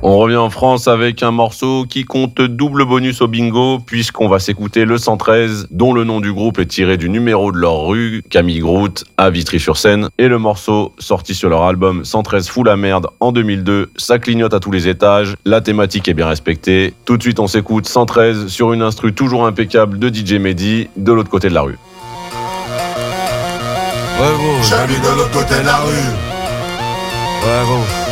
On revient en France avec un morceau qui compte double bonus au bingo, puisqu'on va s'écouter le 113, dont le nom du groupe est tiré du numéro de leur rue, Camille Groult, à Vitry-sur-Seine. Et le morceau, sorti sur leur album 113 Fout la merde en 2002, ça clignote à tous les étages, la thématique est bien respectée. Tout de suite, on s'écoute 113 sur une instru toujours impeccable de DJ Mehdi, de l'autre côté de la rue. Ouais, bon. J'habite de l'autre côté de la rue. Ouais, bon.